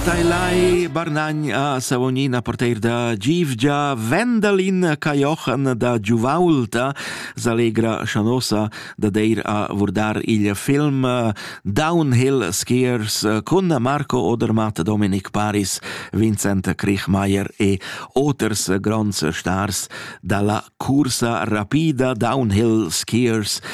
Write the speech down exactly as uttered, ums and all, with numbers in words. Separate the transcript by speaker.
Speaker 1: Tailai Barnagn a Savognina porter da Givgia Vendalin Cajochen da Giuvaulta s'allegra chanosa da deir a vurdar il film Downhill Skiers con Marco Odermatt, Dominic Paris, Vincent Kriechmeier e oters grands stars dalla cursa rapida Downhill Skiers